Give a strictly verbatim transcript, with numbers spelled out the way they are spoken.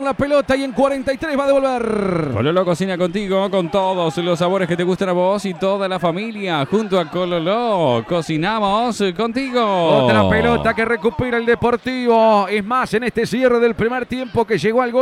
la pelota y en cuarenta y tres va a devolver. Cololo cocina contigo con todos los sabores que te gustan a vos y toda la familia. Junto a Cololo cocinamos contigo. Otra pelota que recupera el Deportivo. Es más, en este cierre del primer tiempo que llegó al gol.